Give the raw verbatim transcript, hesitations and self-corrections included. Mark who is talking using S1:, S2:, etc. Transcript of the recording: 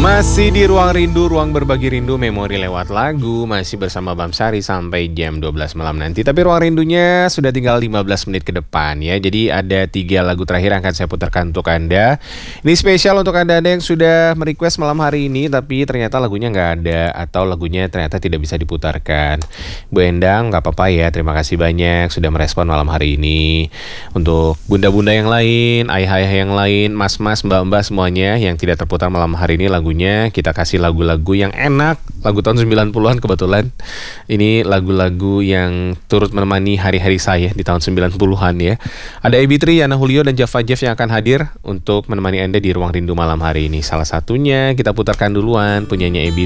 S1: Masih di Ruang Rindu, ruang berbagi rindu, memori lewat lagu. Masih bersama Bam Sari sampai jam dua belas malam nanti. Tapi Ruang Rindunya sudah tinggal lima belas menit ke depan ya. Jadi ada tiga lagu terakhir yang akan saya putarkan untuk Anda. Ini spesial untuk Anda-Anda yang sudah merequest malam hari ini, tapi ternyata lagunya nggak ada, atau lagunya ternyata tidak bisa diputarkan. Bu Endang, nggak apa-apa ya. Terima kasih banyak sudah merespon malam hari ini. Untuk bunda-bunda yang lain, ayah-ayah yang lain, mas-mas, mbak-mbak semuanya yang tidak terputar malam hari ini lagunya, kita kasih lagu-lagu yang enak, lagu tahun sembilan puluhan kebetulan. Ini lagu-lagu yang turut menemani hari-hari saya di tahun sembilan puluhan ya. Ada Ebi Tri, Yana Julio, dan Java Jeff yang akan hadir untuk menemani Anda di Ruang Rindu malam hari ini. Salah satunya kita putarkan duluan punyanya Ebi